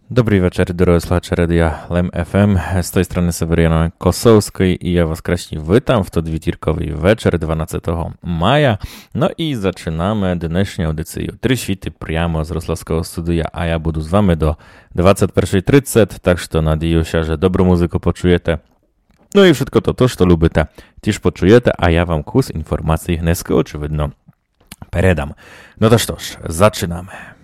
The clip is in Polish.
Dobry wieczór, drodzy słuchacze Radia Lem FM. Z tej strony Seweriana Kosowskiej i ja was kraśnie witam w to dwiecirkowy wieczór 12 maja. No i zaczynamy dnešnią audycję. 3 świty priamo z Rosławskiego studia, a ja budu z wami do 21:30, tak że nadzieję się, że dobrą muzykę poczujecie. No i wszystko to, co lubite, też poczujecie, a ja wam kus informacji dneska oczywiście передам. No to cóż, zaczynamy.